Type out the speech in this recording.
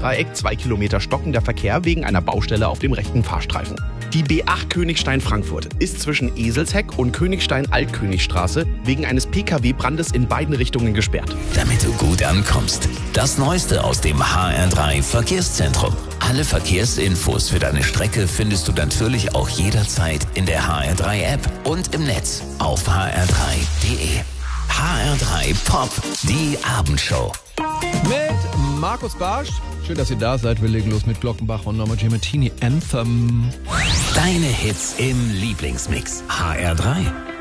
Verkehrsdreieck 2 Kilometer stockender Verkehr wegen einer Baustelle auf dem rechten Fahrstreifen. Die B8 Königstein-Frankfurt ist zwischen Eselsheck und Königstein-Altkönigstraße wegen eines Pkw-Brandes in beiden Richtungen gesperrt. Damit du gut ankommst. Das Neueste aus dem HR3 Verkehrszentrum. Alle Verkehrsinfos für deine Strecke findest du natürlich auch jederzeit in der HR3 App und im Netz auf hr3.de. HR3 Pop, die Abendshow. Mit Markus Barsch. Schön, dass ihr da seid. Wir legen los mit Glockenbach und Norma Jean Martini Anthem. Deine Hits im Lieblingsmix. HR3.